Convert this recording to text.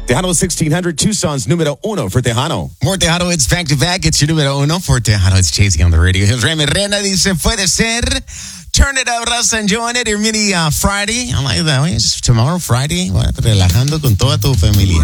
Tejano 1600, Tucson's numero uno for Tejano. More Tejano, it's back to back. It's your numero uno for Tejano. It's Chasey on the radio. Here's Remy Rena dice, puede ser. Turn it up, Raza, enjoying it. Your mini Friday. I like that. It's tomorrow, Friday. Relajando con toda tu familia.